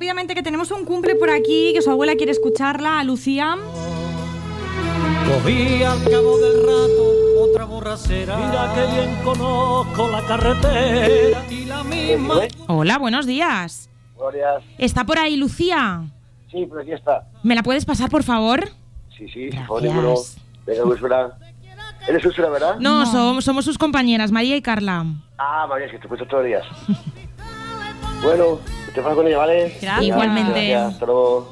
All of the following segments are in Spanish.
rápidamente que tenemos un cumple por aquí, que su abuela quiere escucharla, a Lucía. Cogí al cabo del rato otra borracera. Mira que bien conozco la carretera y la misma. Hola, buenos días. Buenos días. ¿Está por ahí Lucía? Sí, por aquí está. ¿Me la puedes pasar, por favor? Sí, Gracias. Venga, Úrsula. ¿Eres Úrsula, verdad? No, somos sus compañeras, María y Carla. Ah, María, es que te he puesto todos los días. Bueno, te paso con ella, ¿vale? Gracias. Igualmente. Gracias, hasta luego.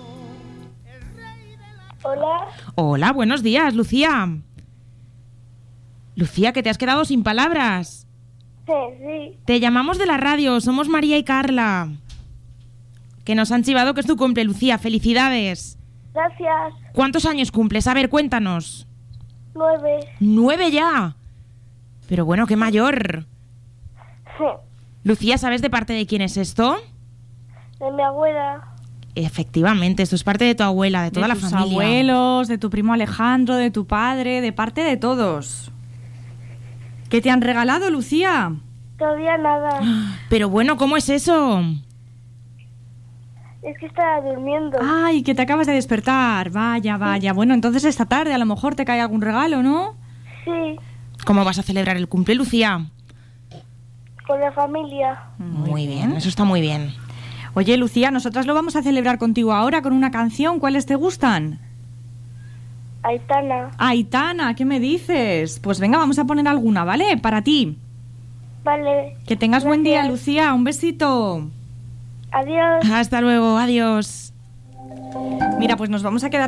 Hola. Hola, buenos días, Lucía. Lucía, que te has quedado sin palabras. Sí. Te llamamos de la radio, somos María y Carla. Que nos han chivado que es tu cumple, Lucía. ¡Felicidades! Gracias. ¿Cuántos años cumples? A ver, cuéntanos. 9. 9 ya. Pero bueno, qué mayor. Sí. Lucía, ¿sabes de parte de quién es esto? De mi abuela. Efectivamente, esto es parte de tu abuela, de toda la familia. De tus abuelos, de tu primo Alejandro, de tu padre, de parte de todos. ¿Qué te han regalado, Lucía? Todavía nada. Pero bueno, ¿cómo es eso? Es que estaba durmiendo. Ay, que te acabas de despertar. Vaya. Bueno, entonces esta tarde a lo mejor te cae algún regalo, ¿no? Sí, ¿Cómo vas a celebrar el cumple, Lucía? con la familia. Muy bien, eso está muy bien. Oye, Lucía, nosotras lo vamos a celebrar contigo ahora con una canción. ¿Cuáles te gustan? Aitana. Aitana, ¿qué me dices? Pues venga, vamos a poner alguna, ¿vale? Para ti. Vale. Que tengas buen día, Gracias. Lucía. Un besito. Adiós. Hasta luego, adiós. Mira, pues nos vamos a quedar